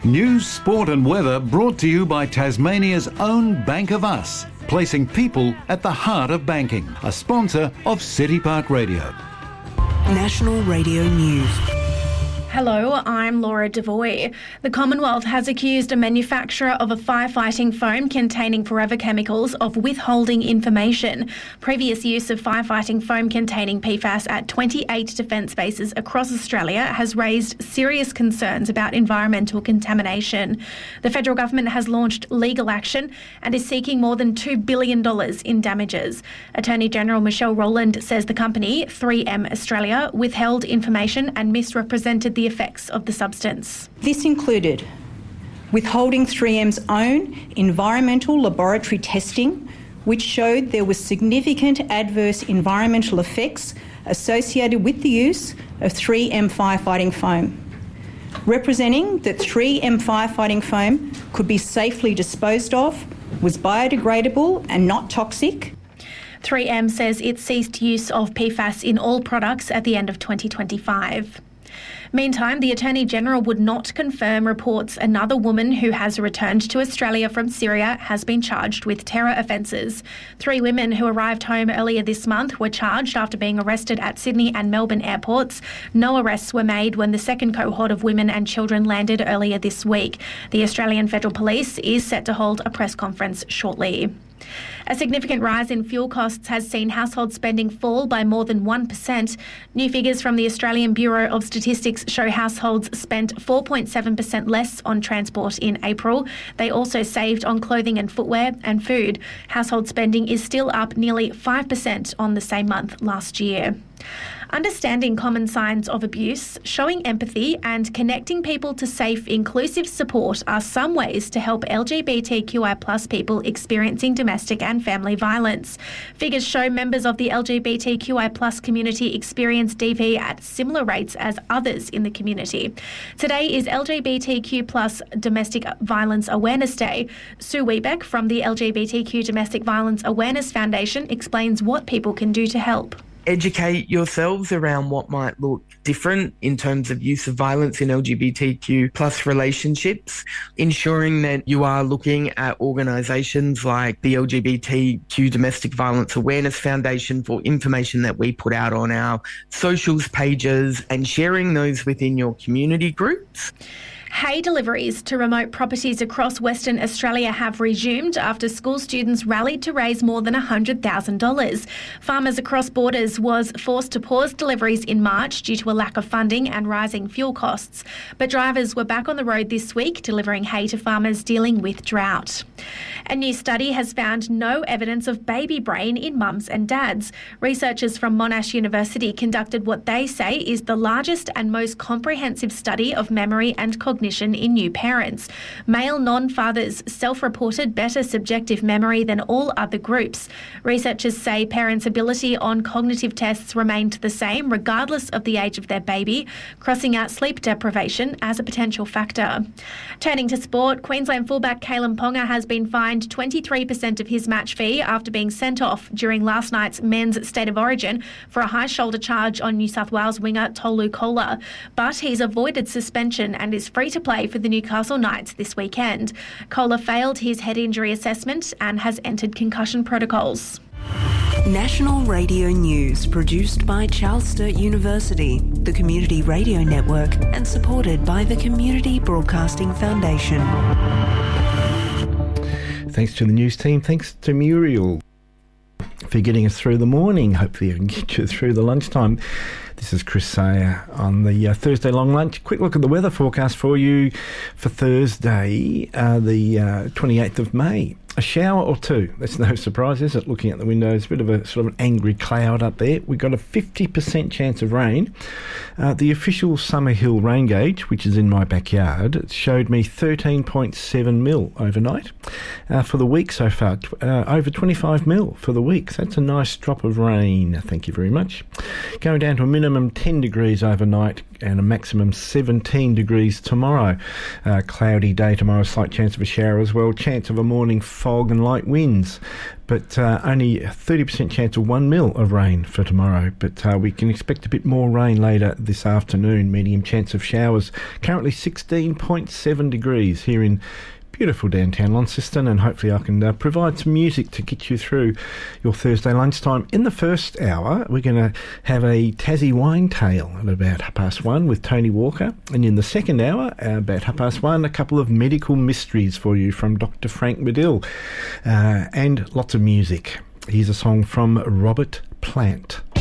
News, sport and weather brought to you by Tasmania's own Bank of Us, placing people at the heart of banking. A sponsor of City Park Radio. National Radio News. Hello, I'm Laura Devoy. The Commonwealth has accused a manufacturer of a firefighting foam containing forever chemicals of withholding information. Previous use of firefighting foam containing PFAS at 28 defence bases across Australia has raised serious concerns about environmental contamination. The federal government has launched legal action and is seeking more than $2 billion in damages. Attorney General Michelle Rowland says the company, 3M Australia, withheld information and misrepresented the effects of the substance. This included withholding 3M's own environmental laboratory testing, which showed there was significant adverse environmental effects associated with the use of 3M firefighting foam, representing that 3M firefighting foam could be safely disposed of, was biodegradable and not toxic. 3M says it ceased use of PFAS in all products at the end of 2025. Meantime, the Attorney-General would not confirm reports another woman who has returned to Australia from Syria has been charged with terror offences. 3 women who arrived home earlier this month were charged after being arrested at Sydney and Melbourne airports. No arrests were made when the second cohort of women and children landed earlier this week. The Australian Federal Police is set to hold a press conference shortly. A significant rise in fuel costs has seen household spending fall by more than 1%. New figures from the Australian Bureau of Statistics show households spent 4.7% less on transport in April. They also saved on clothing and footwear and food. Household spending is still up nearly 5% on the same month last year. Understanding common signs of abuse, showing empathy and connecting people to safe, inclusive support are some ways to help LGBTQI+ people experiencing domestic and family violence. Figures show members of the LGBTQI+ community experience DV at similar rates as others in the community. Today is LGBTQ+ Domestic Violence Awareness Day. Sue Wiebeck from the LGBTQ Domestic Violence Awareness Foundation explains what people can do to help. Educate yourselves around what might look different in terms of use of violence in LGBTQ plus relationships, ensuring that you are looking at organisations like the LGBTQ Domestic Violence Awareness Foundation for information that we put out on our socials pages and sharing those within your community groups. Hay deliveries to remote properties across Western Australia have resumed after school students rallied to raise more than $100,000. Farmers Across Borders was forced to pause deliveries in March due to a lack of funding and rising fuel costs. But drivers were back on the road this week delivering hay to farmers dealing with drought. A new study has found no evidence of baby brain in mums and dads. Researchers from Monash University conducted what they say is the largest and most comprehensive study of memory and cognition in new parents. Male non-fathers self-reported better subjective memory than all other groups. Researchers say parents' ability on cognitive tests remained the same regardless of the age of their baby, crossing out sleep deprivation as a potential factor. Turning to sport, Queensland fullback Kalyn Ponga has been fined 23% of his match fee after being sent off during last night's men's State of Origin for a high shoulder charge on New South Wales winger Tolu Kola. But he's avoided suspension and is free to play for the Newcastle Knights this weekend. Kola failed his head injury assessment and has entered concussion protocols. National Radio News, produced by Charles Sturt University, the Community Radio Network, and supported by the Community Broadcasting Foundation. Thanks to the news team. Thanks to Muriel for getting us through the morning. Hopefully I can get you through the lunchtime. This is Chris Sayer on the Thursday long lunch. Quick look at the weather forecast for you for Thursday, the 28th of May. A shower or two. That's no surprise, is it? Looking at the windows, a bit of a sort of an angry cloud up there. We've got a 50% chance of rain. The official Summerhill rain gauge, which is in my backyard, showed me 13.7 mil overnight. For the week so far, over 25 mil for the week. So that's a nice drop of rain. Thank you very much. Going down to a minimum 10 degrees overnight and a maximum 17 degrees tomorrow. Cloudy day tomorrow, slight chance of a shower as well. Chance of a morning fog and light winds, but only a 30% chance of 1 mil of rain for tomorrow. But we can expect a bit more rain later this afternoon. Medium chance of showers. Currently 16.7 degrees here in beautiful downtown Launceston, and hopefully I can provide some music to get you through your Thursday lunchtime. In the first hour, we're going to have a Tassie wine tale at about 1:30 with Tony Walker, and in the second hour, about 1:30, a couple of medical mysteries for you from Dr. Frank Medill, and lots of music. Here's a song from Robert Plant.